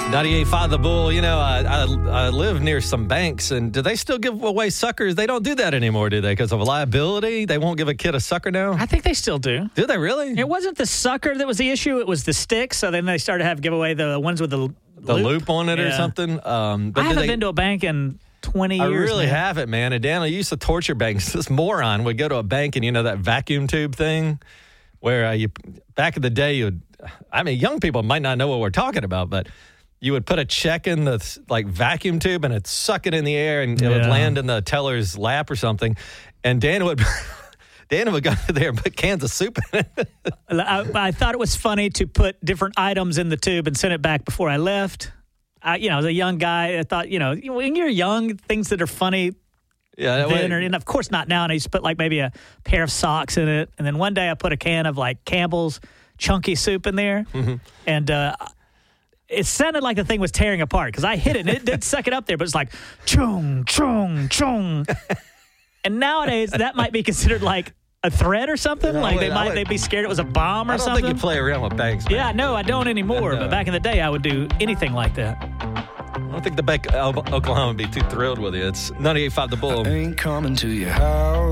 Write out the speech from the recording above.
98.5 The Bull. You know, I live near some banks, and do they still give away suckers? They don't do that anymore, do they? Because of liability? They won't give a kid a sucker now? I think they still do. Do they really? It wasn't the sucker that was the issue. It was the sticks. So then they started to give away the ones with the loop on it or something. But I haven't been to a bank in 20 years. I really haven't, man. And Dan, I used to torture banks. This moron would go to a bank and, you know, that vacuum tube thing where back in the day, young people might not know what we're talking about, but you would put a check in the vacuum tube and it'd suck it in the air and it would land in the teller's lap or something. And Dan would go there and put cans of soup in it. I thought it was funny to put different items in the tube and send it back before I left. As a young guy, I thought, when you're young, things that are funny and of course not now. And I used to put maybe a pair of socks in it. And then one day I put a can of Campbell's chunky soup in there. Mm-hmm. And it sounded like the thing was tearing apart because I hit it and it did suck it up there, but it's like chung, chung, chung. And nowadays that might be considered like a threat or something. They'd be scared it was a bomb or something. I don't think you play around with banks, man. Yeah, no, I don't anymore. But back in the day, I would do anything like that. I don't think the Bank of Oklahoma would be too thrilled with you. It's 98.5 The Bull. I ain't coming to your house.